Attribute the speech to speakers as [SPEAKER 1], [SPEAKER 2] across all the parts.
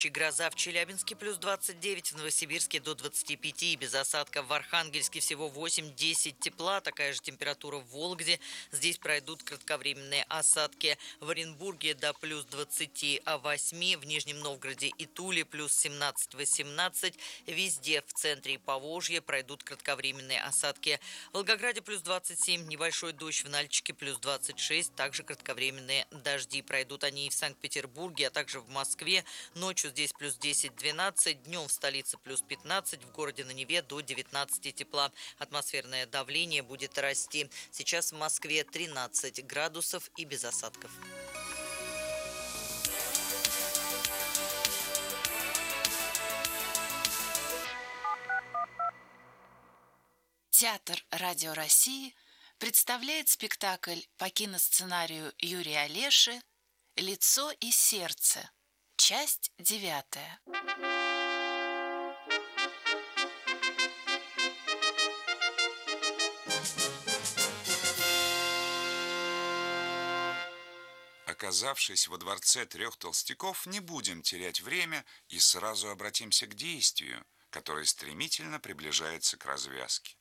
[SPEAKER 1] Гроза в Челябинске плюс 29, в Новосибирске до 25 и без осадков. В Архангельске всего 8-10 тепла, такая же температура в Вологде. Здесь пройдут кратковременные осадки. В Оренбурге до плюс 28, в Нижнем Новгороде и Туле плюс 17-18. Везде в центре и Поволжье пройдут кратковременные осадки. В Волгограде плюс 27, небольшой дождь, в Нальчике плюс 26, также кратковременные дожди. Пройдут они и в Санкт-Петербурге, а также в Москве. Ночью здесь плюс 10-12, днем в столице плюс 15, в городе на Неве до 19 тепла. Атмосферное давление будет расти. Сейчас в Москве 13 градусов и без осадков.
[SPEAKER 2] Театр Радио России представляет спектакль по киносценарию Юрия Олеши «Лицо и сердце». Часть 9.
[SPEAKER 3] Оказавшись во дворце трех толстяков, не будем терять время и сразу обратимся к действию, которое стремительно приближается к развязке.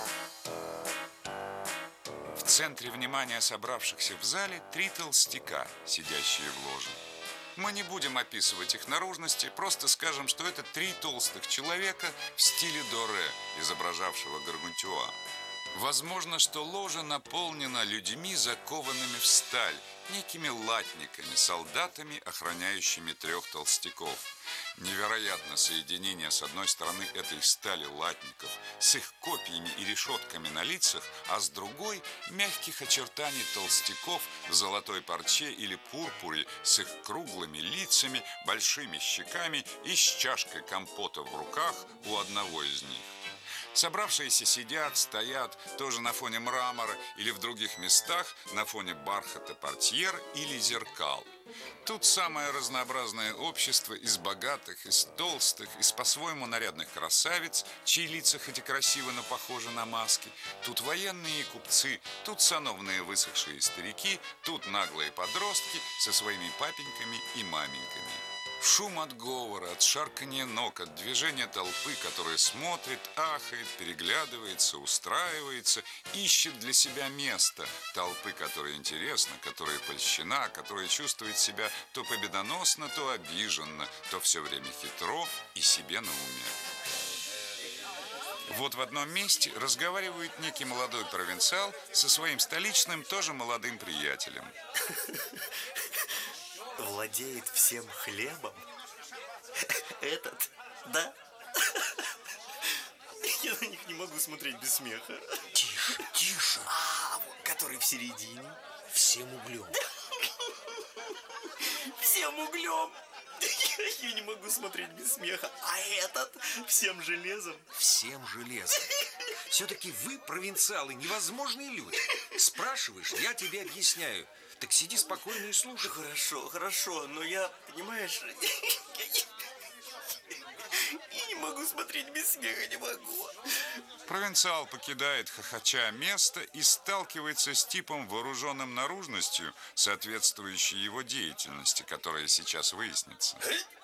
[SPEAKER 3] В центре внимания собравшихся в зале три толстяка, сидящие в ложе. Мы не будем описывать их наружности, просто скажем, что это три толстых человека в стиле Доре, изображавшего Гаргантюа. Возможно, что ложа наполнена людьми, закованными в сталь, некими латниками, солдатами, охраняющими трех толстяков. Невероятно соединение с одной стороны этой стали латников с их копьями и решетками на лицах, а с другой мягких очертаний толстяков в золотой парче или пурпуре с их круглыми лицами, большими щеками и с чашкой компота в руках у одного из них. Собравшиеся сидят, стоят, тоже на фоне мрамора или в других местах, на фоне бархата портьер или зеркал. Тут самое разнообразное общество из богатых, из толстых, из по-своему нарядных красавиц, чьи лица хоть и красивы, но похожи на маски. Тут военные и купцы, тут сановные высохшие старики, тут наглые подростки со своими папеньками и маменьками. Шум от говора, от шарканья ног, от движения толпы, которая смотрит, ахает, переглядывается, устраивается, ищет для себя место. Толпы, которая интересна, которая польщена, которая чувствует себя то победоносно, то обиженно, то все время хитро и себе на уме. Вот в одном месте разговаривает некий молодой провинциал со своим столичным, тоже молодым приятелем.
[SPEAKER 4] Владеет всем хлебом? Этот, да? Я на них не могу смотреть без смеха.
[SPEAKER 5] Тише, тише.
[SPEAKER 4] Который в середине?
[SPEAKER 5] Всем углем.
[SPEAKER 4] Всем углем. Я не могу смотреть без смеха. А этот всем железом?
[SPEAKER 5] Всем железом. Все-таки вы, провинциалы, невозможные люди. Спрашиваешь, я тебе объясняю. Так сиди спокойно и слушай.
[SPEAKER 4] Хорошо, хорошо, но я, понимаешь, я не могу смотреть без смеха, не могу.
[SPEAKER 3] Провинциал покидает хохоча место и сталкивается с типом, вооруженным наружностью, соответствующей его деятельности, которая сейчас выяснится.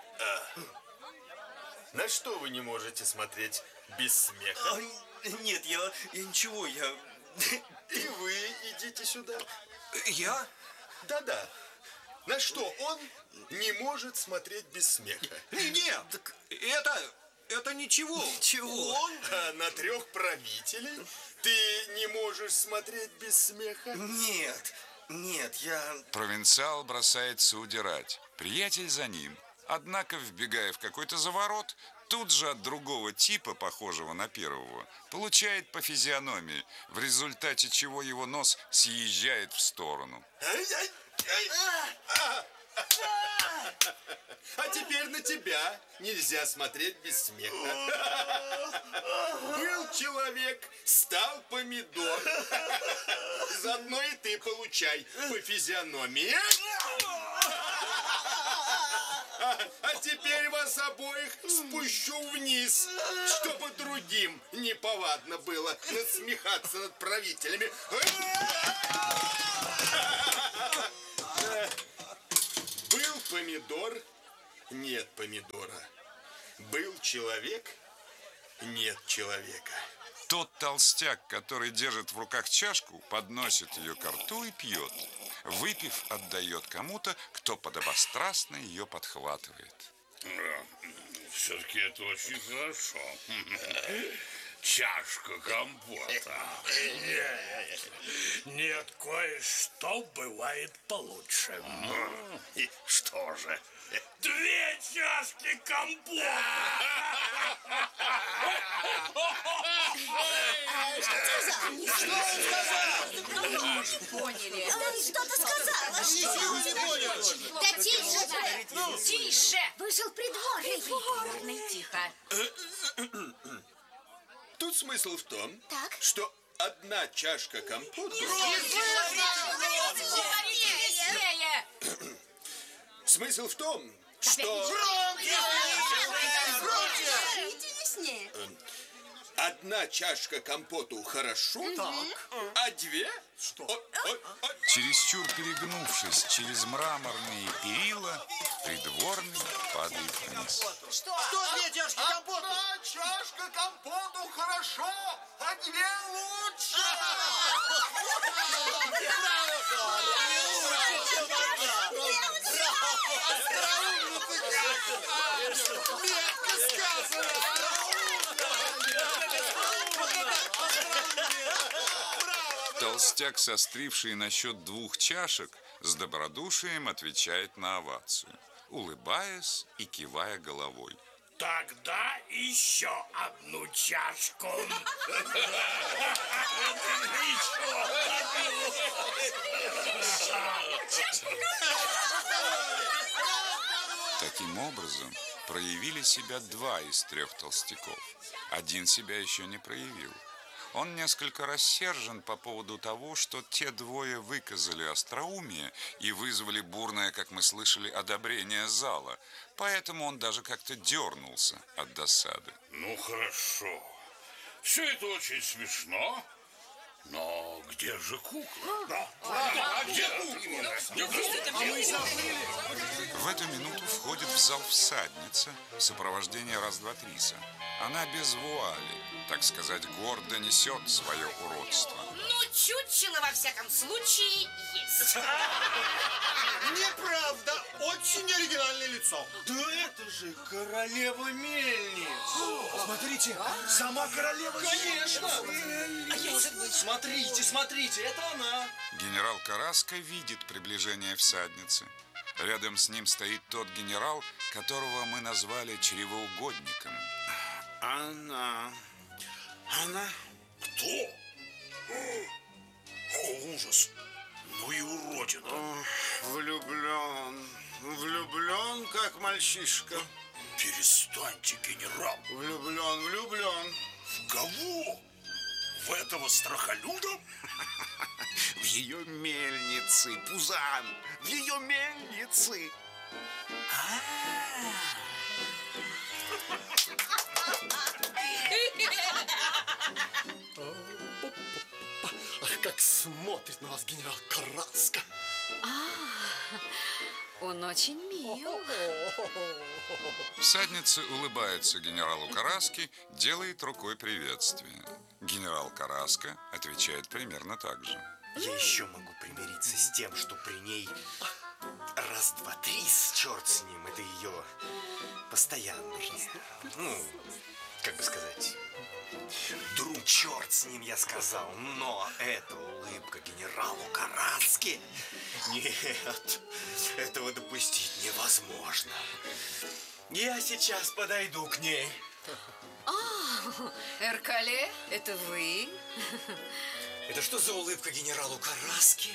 [SPEAKER 6] На что вы не можете смотреть без смеха?
[SPEAKER 4] Нет, я ничего, я...
[SPEAKER 6] И вы идите сюда.
[SPEAKER 5] Я?
[SPEAKER 6] Да-да. На что он не может смотреть без смеха?
[SPEAKER 5] Нет, так это ничего.
[SPEAKER 4] Ничего.
[SPEAKER 6] Он на трех правителей? Ты не можешь смотреть без смеха?
[SPEAKER 4] Нет, я...
[SPEAKER 3] Провинциал бросается удирать. Приятель за ним. Однако, вбегая в какой-то заворот, тут же от другого типа, похожего на первого, получает по физиономии, в результате чего его нос съезжает в сторону.
[SPEAKER 6] А теперь на тебя нельзя смотреть без смеха. Был человек, стал помидор. Заодно и ты получай по физиономии. А теперь вас обоих спущу вниз, чтобы другим неповадно было насмехаться над правителями. Был помидор, нет помидора. Был человек, нет человека.
[SPEAKER 3] Тот толстяк, который держит в руках чашку, подносит ее ко рту и пьет. Выпив, отдает кому-то, кто подобострастно ее подхватывает.
[SPEAKER 7] Все-таки это очень хорошо. Чашка компота. Нет, кое-что бывает получше.
[SPEAKER 6] И что же?
[SPEAKER 7] 2 чашки компота!
[SPEAKER 8] Поняли. Что-то сказала. Ничего не понял. Да тише же. Тише. Вышел придворный. Придворный. Тихо.
[SPEAKER 6] Тут смысл в том,
[SPEAKER 8] Так.
[SPEAKER 6] что одна чашка компота... Смысл в том, что...
[SPEAKER 8] Интереснее.
[SPEAKER 6] Одна чашка компоту хорошо, а 2... Что?
[SPEAKER 3] Чересчур перегнувшись через мраморные перила, придворный падает вниз.
[SPEAKER 4] Что 2 чашки компоту?
[SPEAKER 6] Одна чашка компоту хорошо, а 2 лучше.
[SPEAKER 3] Толстяк, состривший насчет 2 чашек, с добродушием отвечает на овацию, улыбаясь и кивая головой.
[SPEAKER 7] Тогда еще одну чашку.
[SPEAKER 3] Таким образом, проявили себя 2 из 3 толстяков. Один себя еще не проявил. Он несколько рассержен по поводу того, что те 2 выказали остроумие и вызвали бурное, как мы слышали, одобрение зала. Поэтому он даже как-то дернулся от досады.
[SPEAKER 7] Ну, хорошо. Все это очень смешно. Но где же кукла? Где кукла?
[SPEAKER 3] В эту минуту входит в зал всадница в сопровождении раз-два-триса. Она без вуали, так сказать, гордо несет свое уродство.
[SPEAKER 8] Ну, чучело, во всяком случае, есть.
[SPEAKER 4] Неправда. Очень оригинальное лицо. Да это же королева мельниц. Смотрите, сама королева. Конечно. Смотрите, это она.
[SPEAKER 3] Генерал Караска видит приближение всадницы. Рядом с ним стоит тот генерал, которого мы назвали чревоугодником.
[SPEAKER 6] Она...
[SPEAKER 7] Кто? О, ужас. Ну и уродина.
[SPEAKER 6] Влюблен, как мальчишка.
[SPEAKER 7] Перестаньте, генерал.
[SPEAKER 6] Влюблен.
[SPEAKER 7] В кого? В этого страхолюда?
[SPEAKER 6] В ее мельницы, Пузан. В ее мельницы.
[SPEAKER 4] Ах, как смотрит на вас генерал Караска.
[SPEAKER 9] Он очень мил.
[SPEAKER 3] Всадница улыбается генералу Караске, делает рукой приветствие. Генерал Караска отвечает примерно так же.
[SPEAKER 4] Я еще могу примириться с тем, что при ней раз-два-три, черт с ним, это ее постоянный, ну, как бы сказать, друг, черт с ним, я сказал, но эта улыбка генералу Караске, нет, этого допустить невозможно. Я сейчас подойду к ней.
[SPEAKER 9] Эркале, это вы?
[SPEAKER 4] Это что за улыбка генералу Караске?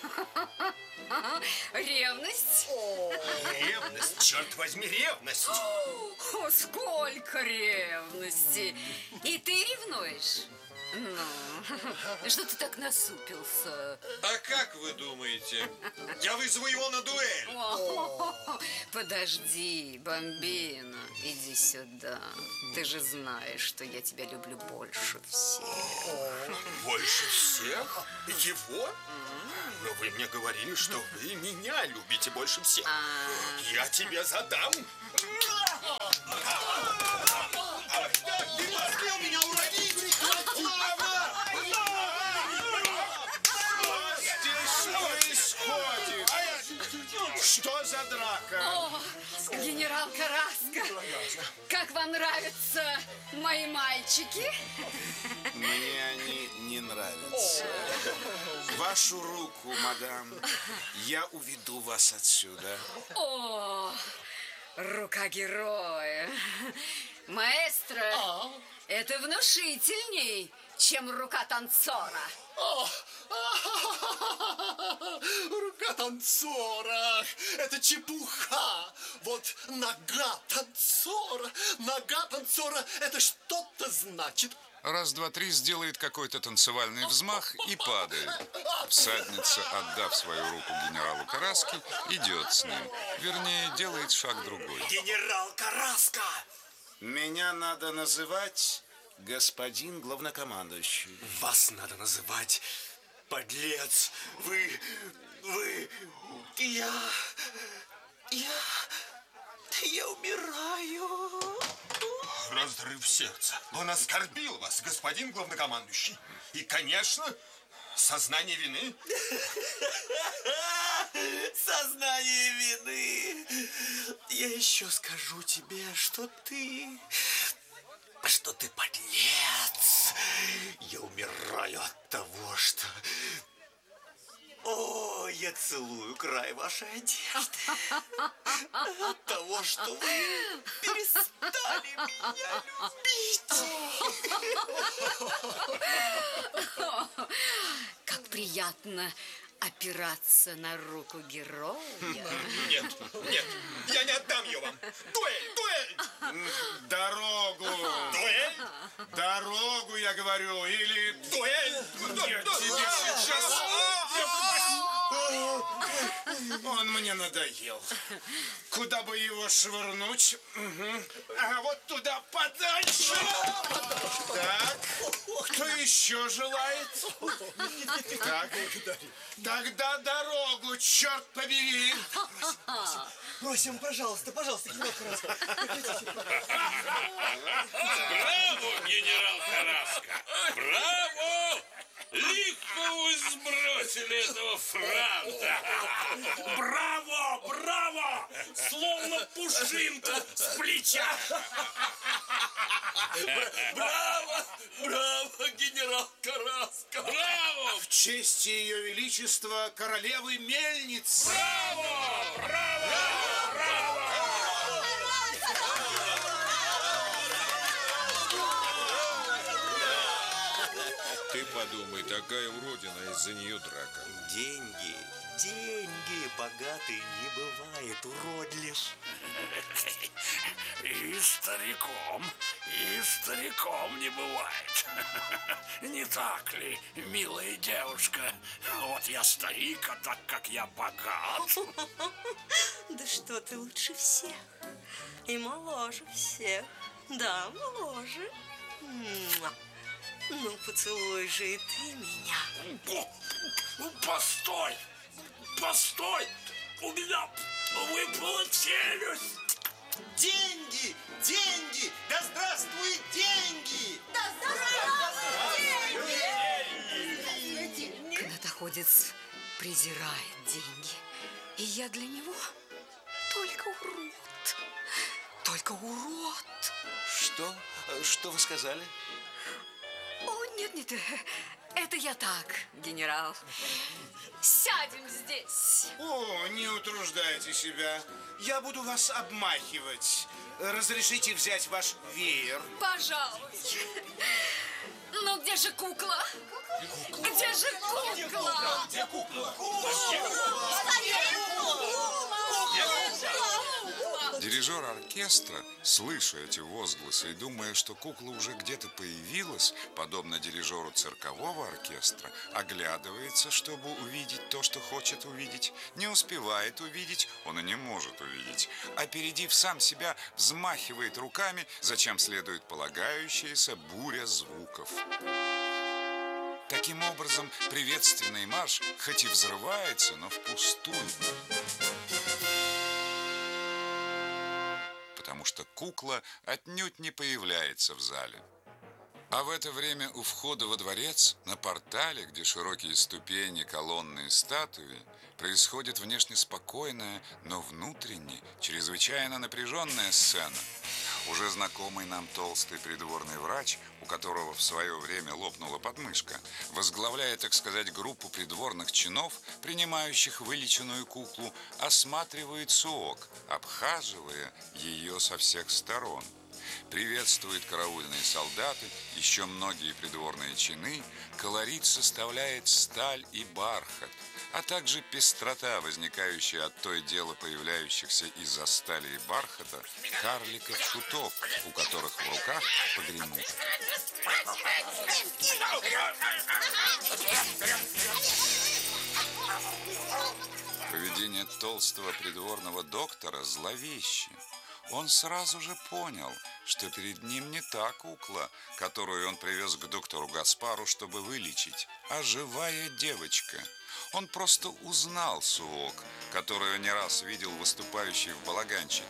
[SPEAKER 9] Ревность?
[SPEAKER 4] Ревность, черт возьми, ревность.
[SPEAKER 9] О, сколько ревности! И ты ревнуешь? Ну, что ты так насупился?
[SPEAKER 5] А как вы думаете? Я вызову его на дуэль.
[SPEAKER 9] Подожди, Бомбина, иди сюда. Ты же знаешь, что я тебя люблю больше всех.
[SPEAKER 6] Больше всех? Его? Но вы мне говорили, что вы меня любите больше всех. Я тебе задам. Ты посмел меня уронить? Что за драка?
[SPEAKER 9] О, генерал Караска, как вам нравятся мои мальчики?
[SPEAKER 10] Мне они не нравятся. Вашу руку, мадам. Я уведу вас отсюда.
[SPEAKER 9] О, рука героя. Маэстро, это внушительней, чем рука танцора.
[SPEAKER 6] Рука танцора. Это чепуха. Вот нога танцора. Нога танцора это что-то значит.
[SPEAKER 3] Раз, два, три сделает какой-то танцевальный взмах и падает. Всадница, отдав свою руку генералу Караске, идет с ним. Вернее, делает шаг другой.
[SPEAKER 4] Генерал Караска!
[SPEAKER 10] Меня надо называть господин главнокомандующий.
[SPEAKER 4] Вас надо называть подлец. Я умираю.
[SPEAKER 6] Разрыв сердца. Он оскорбил вас, господин главнокомандующий. И, конечно, сознание вины.
[SPEAKER 4] Сознание вины. Я еще скажу тебе, что ты подлец. Я умираю от того, что... О, я целую край вашей одежды. От того, что вы перестали меня любить.
[SPEAKER 9] Как приятно опираться на руку героя.
[SPEAKER 6] Нет, я не отдам ее вам. Дуэль!
[SPEAKER 10] Дорогу!
[SPEAKER 6] Дуэль!
[SPEAKER 10] Дорогу, я говорю, или...
[SPEAKER 6] Дуэль!
[SPEAKER 10] Я тебе сейчас... Он мне надоел. Куда бы его швырнуть? А вот туда подальше. Так, кто еще желает? Так, тогда дорогу, черт побери.
[SPEAKER 4] Просим, пожалуйста, генерал Караска.
[SPEAKER 7] Браво, генерал Караска! Браво! Легко вы сбросили этого франта! Браво! Браво! Словно пушинку с плеча! Браво! Браво, генерал Караска! Браво!
[SPEAKER 10] В честь ее величества королевы мельницы.
[SPEAKER 7] Браво! Браво!
[SPEAKER 5] Ты подумай, такая уродина, из-за нее драка.
[SPEAKER 4] Деньги богатые не бывает, уродлив.
[SPEAKER 7] И стариком не бывает. Не так ли, милая девушка? Вот я старик, а так как я богат.
[SPEAKER 8] Да что ты лучше всех. И моложе всех. Да, моложе. Муа. Ну, поцелуй же и ты меня.
[SPEAKER 7] Постой! Постой! У меня выпала челюсть!
[SPEAKER 4] Деньги! Да здравствуют деньги!
[SPEAKER 9] Канатоходец презирает деньги. И я для него только урод. Только урод.
[SPEAKER 10] Что вы сказали?
[SPEAKER 9] О, нет, это я так, генерал. Сядем здесь.
[SPEAKER 10] О, не утруждайте себя. Я буду вас обмахивать. Разрешите взять ваш веер?
[SPEAKER 9] Пожалуйста. Ну, где же кукла? Где же кукла?
[SPEAKER 6] Где кукла?
[SPEAKER 3] Дирижер оркестра, слыша эти возгласы и думая, что кукла уже где-то появилась, подобно дирижеру циркового оркестра, оглядывается, чтобы увидеть то, что хочет увидеть, не успевает увидеть, он и не может увидеть, опередив сам себя, взмахивает руками, зачем следует полагающаяся буря звуков. Таким образом, приветственный марш хоть и взрывается, но впустую. Потому что кукла отнюдь не появляется в зале. А в это время у входа во дворец, на портале, где широкие ступени, колонны и статуи, происходит внешне спокойная, но внутренне чрезвычайно напряженная сцена. Уже знакомый нам толстый придворный врач, у которого в свое время лопнула подмышка, возглавляя, так сказать, группу придворных чинов, принимающих вылеченную куклу, осматривает Суок, обхаживая ее со всех сторон. Приветствуют караульные солдаты, еще многие придворные чины, колорит составляет сталь и бархат, а также пестрота, возникающая от то и дело появляющихся из-за стали и бархата карликов-шутов, у которых в руках погремушка. Поведение толстого придворного доктора зловеще. Он сразу же понял, что перед ним не та кукла, которую он привез к доктору Гаспару, чтобы вылечить, а живая девочка. Он просто узнал Суок, которую не раз видел выступающей в балаганчике.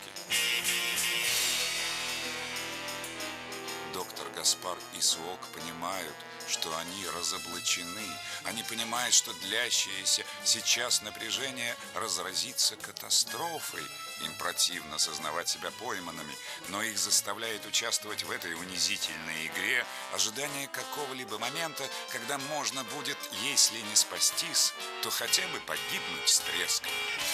[SPEAKER 3] Доктор Гаспар и Суок понимают, что они разоблачены. Они понимают, что длящееся сейчас напряжение разразится катастрофой. Им противно сознавать себя пойманными, но их заставляет участвовать в этой унизительной игре ожидание какого-либо момента, когда можно будет, если не спастись, то хотя бы погибнуть с треском.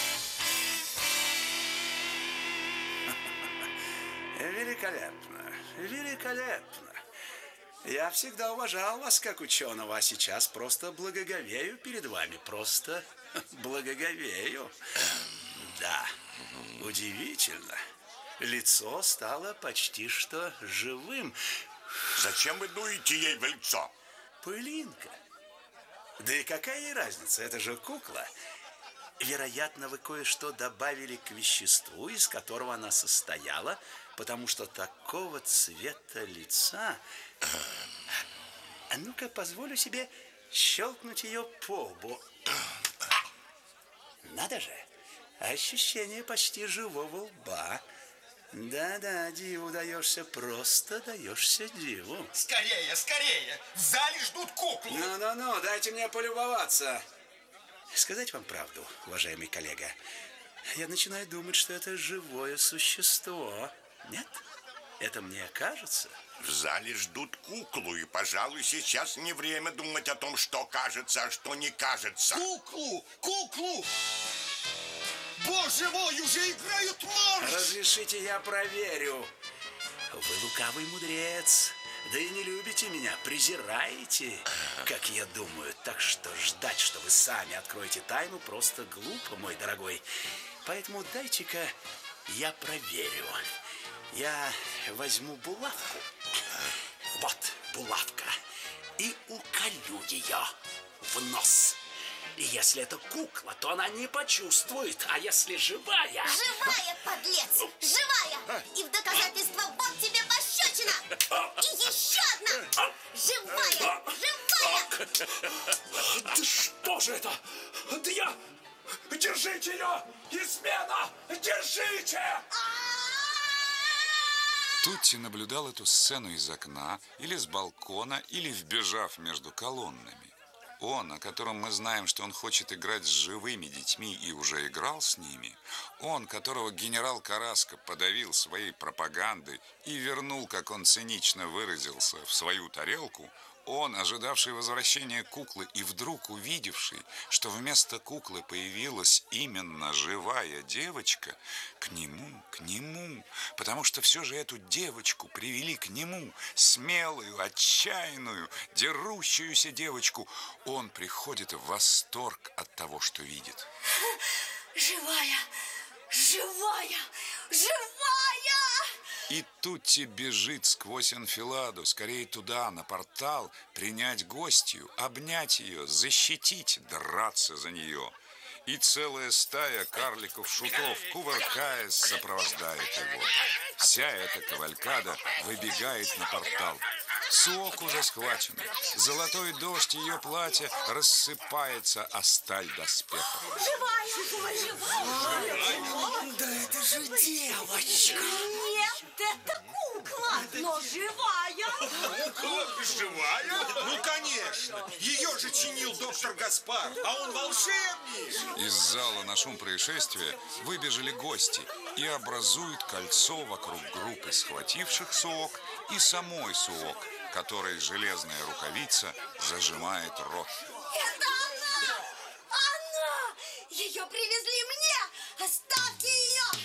[SPEAKER 11] Великолепно, великолепно. Я всегда уважал вас как ученого, а сейчас просто благоговею перед вами, просто благоговею. Да, удивительно. Лицо стало почти что живым.
[SPEAKER 6] Зачем вы дуете ей в лицо?
[SPEAKER 11] Пылинка. Да и какая ей разница, это же кукла. Вероятно, вы кое-что добавили к веществу, из которого она состояла, потому что такого цвета лица... А ну-ка, позволю себе щелкнуть ее по лбу. Надо же, ощущение почти живого лба. Да-да, диву даешься, просто даешься диву.
[SPEAKER 6] Скорее, скорее! В зале ждут куклу!
[SPEAKER 11] Ну-ну-ну, дайте мне полюбоваться. Сказать вам правду, уважаемый коллега, я начинаю думать, что это живое существо. Нет? Это мне кажется?
[SPEAKER 6] В зале ждут куклу, и, пожалуй, сейчас не время думать о том, что кажется, а что не кажется.
[SPEAKER 10] Куклу! Куклу! Боже мой, уже играют марш!
[SPEAKER 11] Разрешите, я проверю. Вы лукавый мудрец. Да и не любите меня, презираете, как я думаю. Так что ждать, что вы сами откроете тайну, просто глупо, мой дорогой. Поэтому дайте-ка я проверю. Я возьму булавку. Вот булавка. И уколю ее в нос. И если это кукла, то она не почувствует. А если живая...
[SPEAKER 8] Живая, подлец! Живая! И в доказательство вот тебе пощечина! И еще одна! Живая! Живая!
[SPEAKER 7] Да что же это? Да я... Держите ее! Измена! Держите!
[SPEAKER 3] Тутти наблюдал эту сцену из окна, или с балкона, или вбежав между колоннами. Он, о котором мы знаем, что он хочет играть с живыми детьми и уже играл с ними, он, которого генерал Караско подавил своей пропагандой и вернул, как он цинично выразился, в свою тарелку, он, ожидавший возвращения куклы и вдруг увидевший, что вместо куклы появилась именно живая девочка, к нему, потому что все же эту девочку привели к нему, смелую, отчаянную, дерущуюся девочку, он приходит в восторг от того, что видит.
[SPEAKER 8] Живая! Живая! Живая!
[SPEAKER 3] И Тутти бежит сквозь анфиладу, скорее туда, на портал, принять гостью, обнять ее, защитить, драться за нее. И целая стая карликов-шутов, кувыркаясь, сопровождает его. Вся эта кавалькада выбегает на портал. Суок уже схвачен. Золотой дождь ее платья рассыпается о сталь доспехов.
[SPEAKER 8] Живая!
[SPEAKER 4] Да это же девочка!
[SPEAKER 8] Нет, это кукла, но живая!
[SPEAKER 6] Живая?
[SPEAKER 5] Ну, конечно! Ее же чинил доктор Гаспар, а он волшебник!
[SPEAKER 3] Из зала на шум происшествия выбежали гости и образуют кольцо вокруг группы схвативших Суок и самой Суок, которой железная рукавица зажимает рот.
[SPEAKER 8] Это она! Она! Ее привезли мне! Оставьте ее!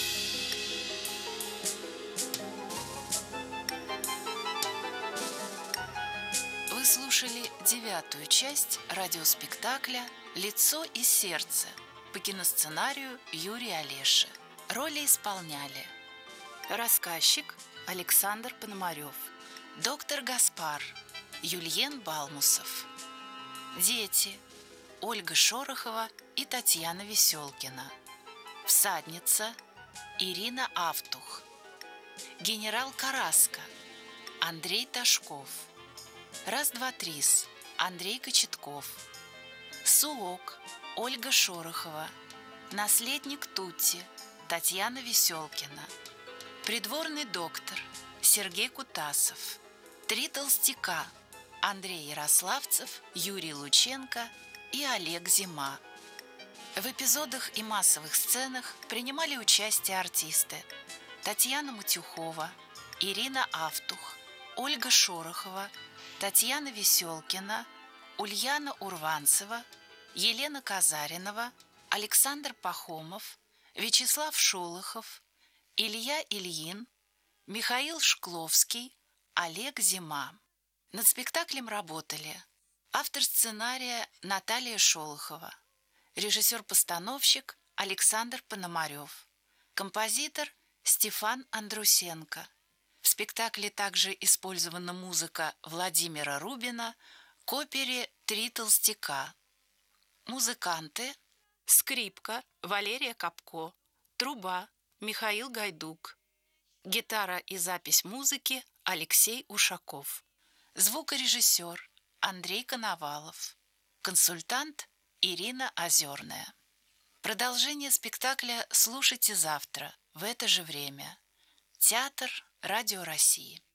[SPEAKER 2] Вы слушали 9-ю часть радиоспектакля «Лицо и сердце» по киносценарию Юрия Олеши. Роли исполняли рассказчик Александр Пономарев, доктор Гаспар Юльен Балмусов, дети Ольга Шорохова и Татьяна Веселкина, всадница Ирина Автух, генерал Караска Андрей Ташков, раз-два-трис Андрей Кочетков, Суок Ольга Шорохова, наследник Тутти Татьяна Веселкина, придворный доктор Сергей Кутасов, три толстяка Андрей Ярославцев, Юрий Лученко и Олег Зима. В эпизодах и массовых сценах принимали участие артисты Татьяна Матюхова, Ирина Автух, Ольга Шорохова, Татьяна Веселкина, Ульяна Урванцева, Елена Казаринова, Александр Пахомов, Вячеслав Шолохов, Илья Ильин, Михаил Шкловский, Олег Зима. Над спектаклем работали автор сценария Наталья Шолохова, режиссер-постановщик Александр Пономарев, композитор Стефан Андрусенко. В спектакле также использована музыка Владимира Рубина к опере «Три толстяка». Музыканты: скрипка Валерия Капко, труба Михаил Гайдук, гитара и запись музыки Алексей Ушаков, звукорежиссер Андрей Коновалов, консультант Ирина Озерная. Продолжение спектакля слушайте завтра в это же время. Театр Радио России.